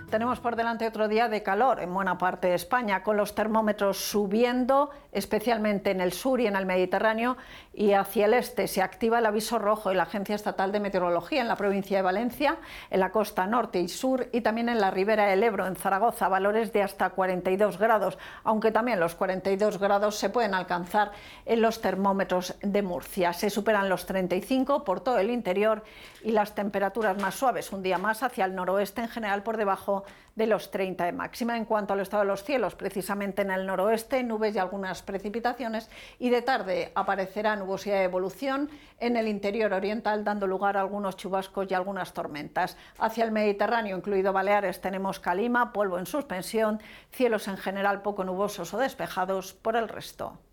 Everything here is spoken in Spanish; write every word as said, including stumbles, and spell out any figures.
Tenemos por delante otro día de calor en buena parte de España, con los termómetros subiendo, especialmente en el sur y en el Mediterráneo, y hacia el este se activa el aviso rojo de la Agencia Estatal de Meteorología en la provincia de Valencia, en la costa norte y sur, y también en la ribera del Ebro, en Zaragoza, valores de hasta cuarenta y dos grados, aunque también los cuarenta y dos grados se pueden alcanzar en los termómetros de Murcia. Se superan los treinta y cinco por todo el interior y las temperaturas más suaves, un día más hacia el noroeste, en general por debajo de los treinta de máxima. En cuanto al estado de los cielos, precisamente en el noroeste, nubes y algunas precipitaciones, y de tarde aparecerá nubosidad de evolución en el interior oriental, dando lugar a algunos chubascos y algunas tormentas. Hacia el Mediterráneo, incluido Baleares, tenemos calima, polvo en suspensión, cielos en general poco nubosos o despejados por el resto.